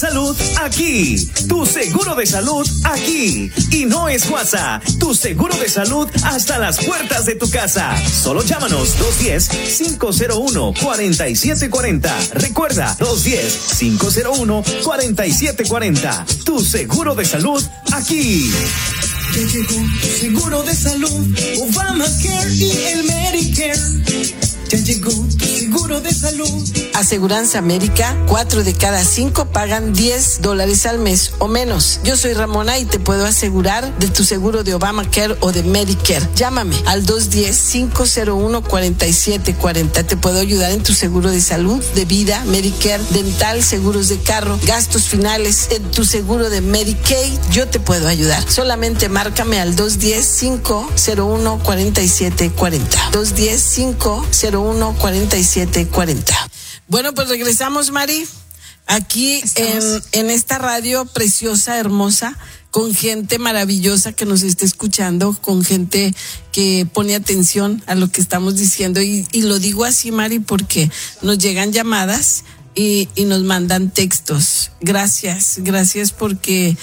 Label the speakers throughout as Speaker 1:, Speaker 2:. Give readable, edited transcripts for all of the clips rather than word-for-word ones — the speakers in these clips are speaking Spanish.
Speaker 1: Salud aquí, tu seguro de salud aquí, y no es WhatsApp, tu seguro de salud hasta las puertas de tu casa. Solo llámanos 210-501-4740. Recuerda, 210-501-4740. Tu seguro de salud aquí.
Speaker 2: Ya llegó tu seguro de salud, Obamacare y el Medicare. Ya llegó tu seguro de salud.
Speaker 3: Aseguranza América, 4 de cada 5 pagan $10 al mes o menos. Yo soy Ramona y te puedo asegurar de tu seguro de Obamacare o de Medicare. Llámame al 210-501-4740. Te puedo ayudar en tu seguro de salud, de vida, Medicare, dental, seguros de carro, gastos finales, en tu seguro de Medicaid. Yo te puedo ayudar. Solamente márcame al 210-501-4740. 210-501-4740. Bueno, pues regresamos, Mari, aquí en esta radio preciosa, hermosa, con gente maravillosa que nos está escuchando, con gente que pone atención a lo que estamos diciendo. Y lo digo así, Mari, porque nos llegan llamadas y nos mandan textos. Gracias porque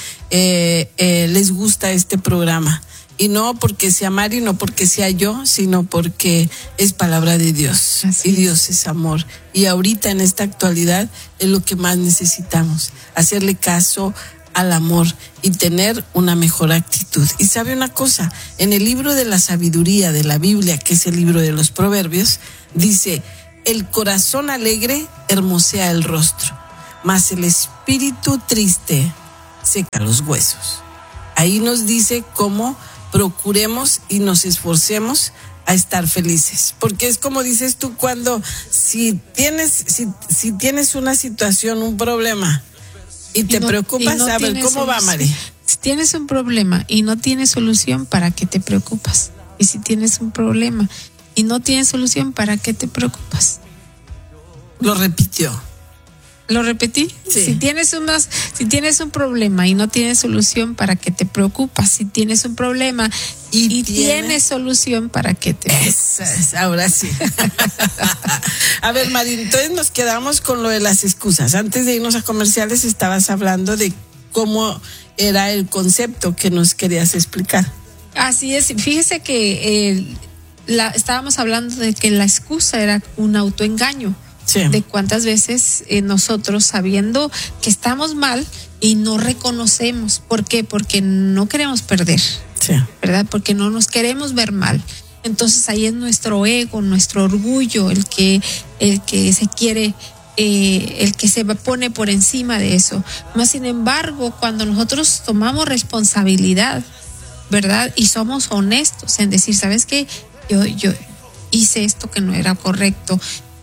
Speaker 3: les gusta este programa. Y no porque sea Mari, no porque sea yo, sino porque es palabra de Dios. Así y Dios es amor. Y ahorita en esta actualidad es lo que más necesitamos. Hacerle caso al amor y tener una mejor actitud. Y sabe una cosa, en el libro de la sabiduría de la Biblia, que es el libro de los Proverbios, dice: el corazón alegre hermosea el rostro, mas el espíritu triste seca los huesos. Ahí nos dice cómo procuremos y nos esforcemos a estar felices, porque es como dices tú, cuando si tienes una situación, un problema y te preocupas, a ver cómo va, Mari.
Speaker 4: Si tienes un problema y no tienes solución, ¿para qué te preocupas? Y si tienes un problema y no tienes solución, ¿para qué te preocupas?
Speaker 3: Lo repitió.
Speaker 4: ¿Lo repetí?
Speaker 3: Sí.
Speaker 4: Si tienes un problema y no tienes solución, ¿para qué te preocupas? Si tienes un problema y tienes solución, ¿para qué te preocupas?
Speaker 3: Eso es, ahora sí. A ver, Mari, entonces nos quedamos con lo de las excusas. Antes de irnos a comerciales estabas hablando de cómo era el concepto que nos querías explicar.
Speaker 4: Así es, fíjese que estábamos hablando de que la excusa era un autoengaño.
Speaker 3: Sí.
Speaker 4: De cuántas veces nosotros, sabiendo que estamos mal y no reconocemos. ¿Por qué? Porque no queremos perder,
Speaker 3: sí,
Speaker 4: ¿verdad? Porque no nos queremos ver mal. Entonces ahí es nuestro ego, nuestro orgullo, el que se quiere, el que se pone por encima de eso. Más sin embargo, cuando nosotros tomamos responsabilidad, ¿verdad? Y somos honestos en decir, ¿sabes qué? Yo hice esto que no era correcto.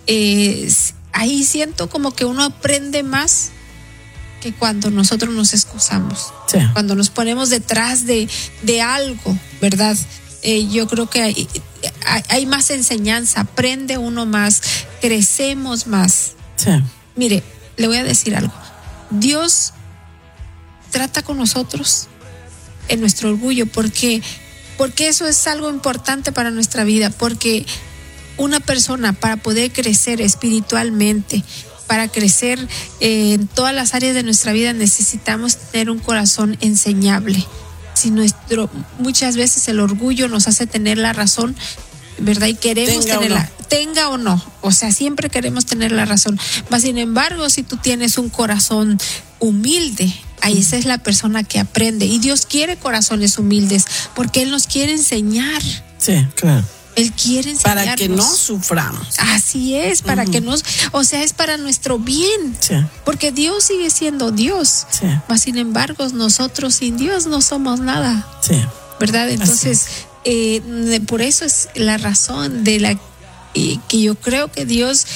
Speaker 4: Ahí siento como que uno aprende más que cuando nosotros nos excusamos,
Speaker 3: sí,
Speaker 4: cuando nos ponemos detrás de algo, ¿verdad? Yo creo que hay más enseñanza, aprende uno más, crecemos más.
Speaker 3: Sí.
Speaker 4: Mire, le voy a decir algo. Dios trata con nosotros en nuestro orgullo, porque eso es algo importante para nuestra vida, porque una persona, para poder crecer espiritualmente, para crecer en todas las áreas de nuestra vida, necesitamos tener un corazón enseñable. Si muchas veces el orgullo nos hace tener la razón, ¿verdad? Y queremos tenerla, tenga o no, o sea, siempre queremos tener la razón. Mas sin embargo, si tú tienes un corazón humilde, ahí esa es la persona que aprende. Y Dios quiere corazones humildes, porque Él nos quiere enseñar.
Speaker 3: Sí, claro.
Speaker 4: Él quiere enseñarnos.
Speaker 3: Para que no suframos.
Speaker 4: Así es, para que nos, o sea, es para nuestro bien.
Speaker 3: Sí.
Speaker 4: Porque Dios sigue siendo Dios.
Speaker 3: Sí.
Speaker 4: Mas sin embargo, nosotros sin Dios no somos nada.
Speaker 3: Sí.
Speaker 4: ¿Verdad? Entonces, por eso es la razón de la que yo creo que Dios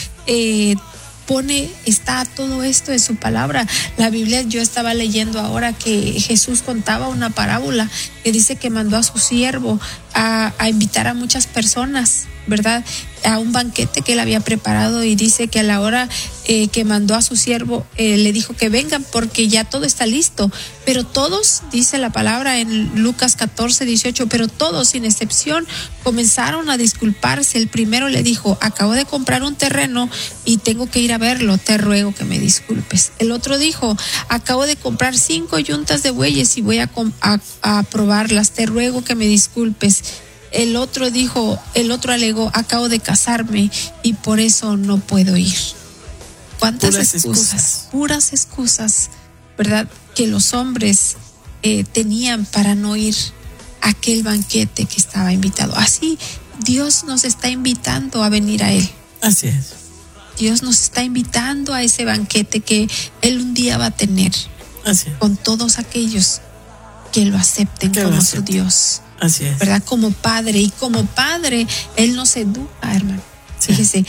Speaker 4: está todo esto en su palabra. La Biblia, yo estaba leyendo ahora que Jesús contaba una parábola que dice que mandó a su siervo a invitar a muchas personas, ¿verdad? A un banquete que él había preparado, y dice que a la hora que mandó a su siervo, le dijo que vengan porque ya todo está listo. Pero todos, dice la palabra en Lucas 14:18, pero todos sin excepción comenzaron a disculparse. El primero le dijo: acabo de comprar un terreno y tengo que ir a verlo, te ruego que me disculpes. El otro dijo: acabo de comprar 5 yuntas de bueyes y voy a probarlas, te ruego que me disculpes. El otro alegó: acabo de casarme y por eso no puedo ir. ¿Cuántas excusas? Puras excusas, ¿verdad? Que los hombres tenían para no ir a aquel banquete que estaba invitado. Así Dios nos está invitando a venir a Él.
Speaker 3: Así es.
Speaker 4: Dios nos está invitando a ese banquete que Él un día va a tener.
Speaker 3: Así es.
Speaker 4: Con todos aquellos que lo acepten como su Dios.
Speaker 3: Así es.
Speaker 4: ¿Verdad? Como padre. Y como padre, Él nos educa, hermano. Sí. Fíjese,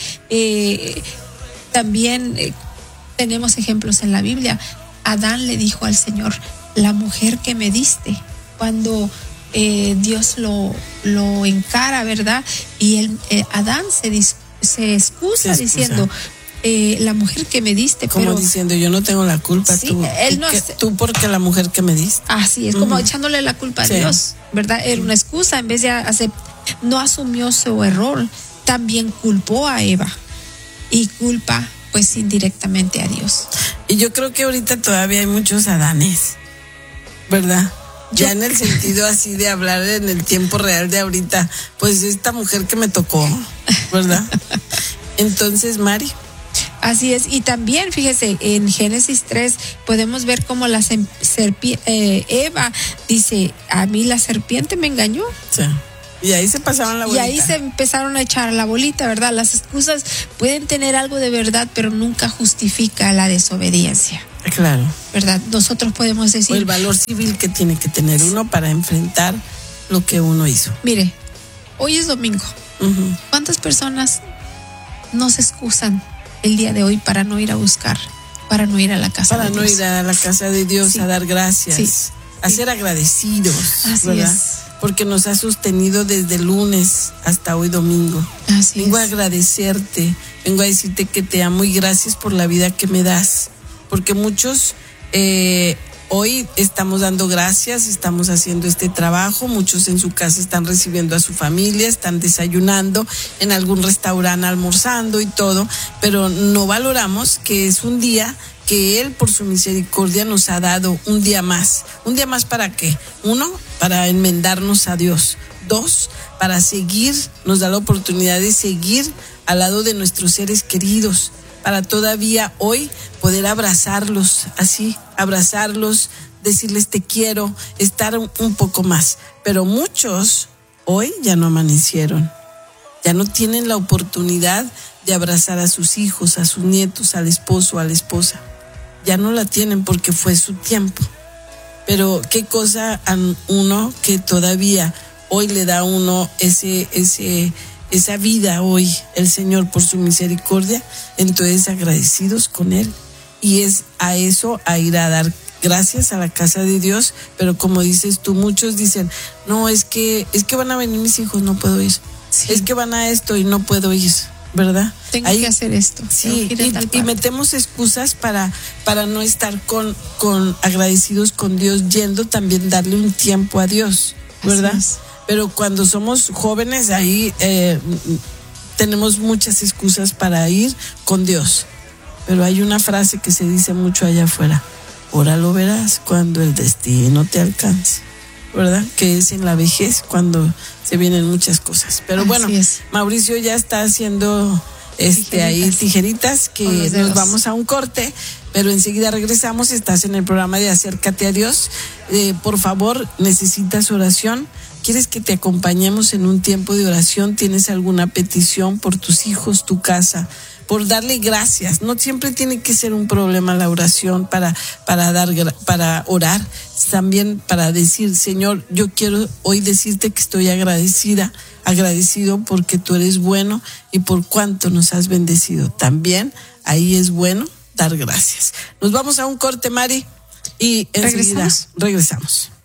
Speaker 4: también tenemos ejemplos en la Biblia. Adán le dijo al Señor: la mujer que me diste. Cuando Dios lo encara, ¿verdad? Y Adán se excusa diciendo: la mujer que me diste.
Speaker 3: Como
Speaker 4: pero,
Speaker 3: diciendo: yo no tengo la culpa,
Speaker 4: sí,
Speaker 3: tú porque la mujer que me diste.
Speaker 4: Así es, como echándole la culpa a Dios, ¿verdad? Era una excusa, en vez de no asumió su error, también culpó a Eva y culpa pues indirectamente a Dios.
Speaker 3: Y yo creo que ahorita todavía hay muchos Adanes, ¿verdad? Ya en el sentido así de hablar en el tiempo real de ahorita, pues esta mujer que me tocó, ¿verdad? Entonces, Mari.
Speaker 4: Así es, y también fíjese, en Génesis 3 podemos ver cómo Eva dice: a mí la serpiente me engañó.
Speaker 3: Sí. Y ahí se pasaban la bolita.
Speaker 4: Y ahí se empezaron a echar la bolita, ¿verdad? Las excusas pueden tener algo de verdad, pero nunca justifica la desobediencia.
Speaker 3: Claro.
Speaker 4: ¿Verdad? Nosotros podemos decir...
Speaker 3: O el valor civil que tiene que tener uno para enfrentar lo que uno hizo.
Speaker 4: Mire, hoy es domingo. Uh-huh. ¿Cuántas personas nos excusan el día de hoy para no ir a buscar, para no ir a la casa de Dios?
Speaker 3: Para no ir a la casa de Dios, sí, a dar gracias, sí, a ser agradecidos. Así ¿verdad? Es. Porque nos ha sostenido desde el lunes hasta hoy domingo.
Speaker 4: Así
Speaker 3: vengo
Speaker 4: es.
Speaker 3: a agradecerte, vengo a decirte que te amo y gracias por la vida que me das. Porque muchos hoy estamos dando gracias, estamos haciendo este trabajo, muchos en su casa están recibiendo a su familia, están desayunando, en algún restaurante almorzando y todo, pero no valoramos que es un día que Él por su misericordia nos ha dado un día más. ¿Un día más para qué? 1, para enmendarnos a Dios. 2, para seguir, nos da la oportunidad de seguir al lado de nuestros seres queridos, para todavía hoy poder abrazarlos, así, abrazarlos, decirles te quiero, estar un poco más. Pero muchos hoy ya no amanecieron, ya no tienen la oportunidad de abrazar a sus hijos, a sus nietos, al esposo, a la esposa. Ya no la tienen porque fue su tiempo. Pero qué cosa a uno que todavía hoy le da a uno esa vida hoy, el Señor por su misericordia, entonces agradecidos con Él. Y es a eso, a ir a dar gracias a la casa de Dios, pero como dices tú, muchos dicen, no, es que van a venir mis hijos, no puedo ir. Sí. Es que van a esto y no puedo ir, ¿verdad?
Speaker 4: Tengo que hacer esto.
Speaker 3: Sí, y metemos excusas para no estar con agradecidos con Dios, yendo también darle un tiempo a Dios, ¿verdad? Pero cuando somos jóvenes, ahí tenemos muchas excusas para ir con Dios. Pero hay una frase que se dice mucho allá afuera: ahora lo verás cuando el destino te alcance, ¿verdad? Que es en la vejez cuando se vienen muchas cosas. Pero bueno, Mauricio ya está haciendo ahí tijeritas que nos vamos a un corte, pero enseguida regresamos. Estás en el programa de Acércate a Dios. Por favor, necesitas oración. ¿Quieres que te acompañemos en un tiempo de oración? ¿Tienes alguna petición por tus hijos, tu casa? Por darle gracias. No siempre tiene que ser un problema la oración para orar. También para decir, Señor, yo quiero hoy decirte que estoy agradecido porque tú eres bueno y por cuánto nos has bendecido. También ahí es bueno dar gracias. Nos vamos a un corte, Mari, y enseguida regresamos.